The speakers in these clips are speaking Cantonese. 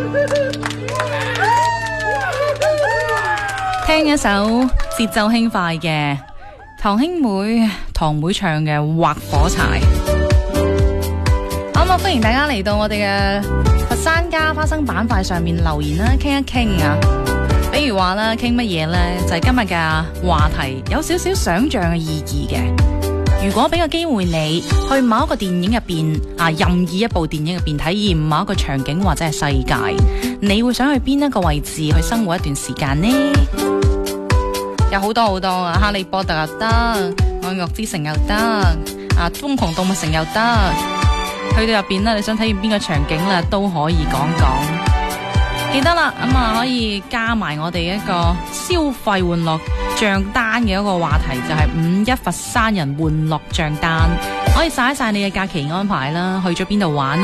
聽一首節奏輕快嘅堂妹唱嘅《劃火柴》。好嘛，歡迎大家嚟到我哋嘅佛山家花生板塊上面留言啦，傾一傾啊。比如話啦，傾乜嘢呢？就係今日嘅話題有少少想像嘅意義嘅。如果俾個機會你去某一個電影入邊任意一部電影入邊體驗某一個場景或者係世界，你會想去邊一個位置去生活一段時間呢？有好多啊，哈利波特又得，愛樂之城又得，瘋狂動物城又得。去到入邊啦，你想體驗邊個場景啦，都可以講講。記得啦，可以加埋我哋一個消費玩樂賬單嘅一個話題，就係5·1佛山人玩樂賬單，可以晒一晒你嘅假期安排啦，去咗邊度玩啦。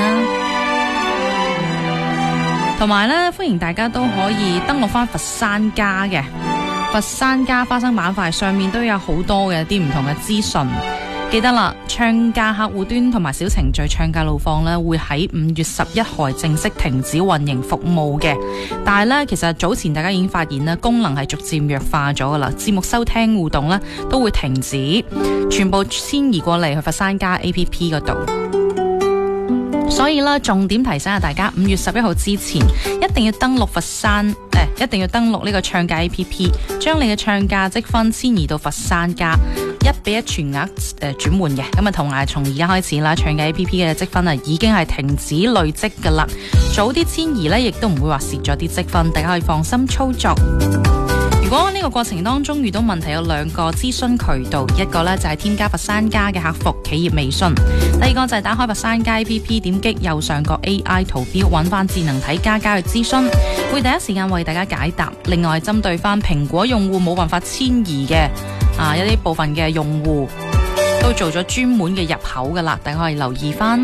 同埋咧，歡迎大家都可以登錄翻佛山家嘅佛山家花生板塊上面都有好多嘅啲唔同嘅資訊。記得啦，唱價客戶端同埋小程序唱價路況咧，會喺5月11號正式停止運營服務嘅。但係咧，其實早前大家已經發現咧，功能係逐漸弱化咗噶啦，節目收聽互動咧都會停止，全部遷移過嚟去佛山家 APP 嗰度。所以咧，重點提醒下大家，5月11號之前一定要登錄佛山，一定要登錄呢個唱價 APP， 將你嘅唱價積分遷移到佛山家，1:1全額轉換嘅。咁同埋從而家開始啦，唱價 APP 嘅積分已經係停止累積噶啦。早啲遷移呢，亦都唔會話蝕咗啲積分，大家可以放心操作。如果呢個過程當中遇到問題，有2個諮詢渠道，一個呢就係添加佛山家嘅客服企業微信，第二個就係打開佛山家 APP， 點擊右上角 AI 圖標，揾翻智能體家去諮詢，會第一時間為大家解答。另外針對翻蘋果用戶冇辦法遷移嘅一啲部分嘅用戶，都做咗專門嘅入口噶啦，大家可以留意翻。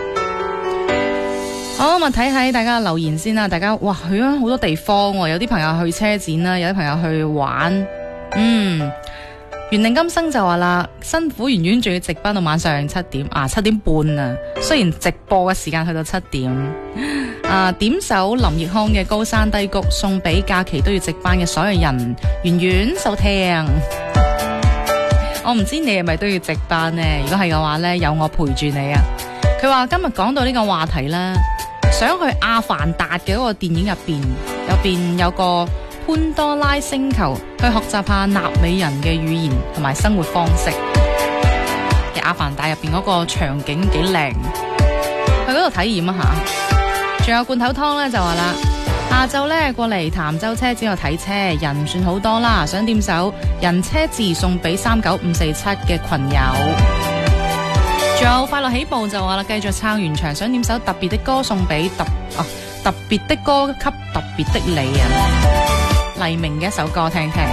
好，咁睇睇大家嘅留言先啦。大家哇去咗好多地方喎，有啲朋友去車展啦，有啲朋友去玩。緣定今生就話啦，辛苦圓圓仲要值班到晚上7點，7點半啊。雖然直播嘅時間去到7點。點首林奕匡嘅《高山低谷》送俾假期都要值班嘅所有人，圓圓收聽。我唔知你係咪都要值班呢？如果係嘅話呢，有我陪住你啊。佢話今日講到呢個話題啦，想去阿凡達嘅嗰個電影入邊有個潘多拉星球，去學習下納美人嘅語言同埋生活方式。嘅阿凡達入邊嗰個場景幾靚，去嗰度體驗一下。仲有罐頭湯咧就話啦，下晝咧過嚟潭州車展度睇車，人唔算好多啦，想點首人車誌送俾39547嘅群友。仲有快樂起步就話啦，繼續撐完場，想點首特別的歌送俾特別的歌給特別的你啊，黎明嘅一首歌聽聽。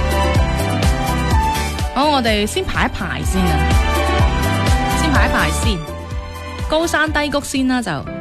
好，我哋先排一排先啊，先高山低谷先啦就。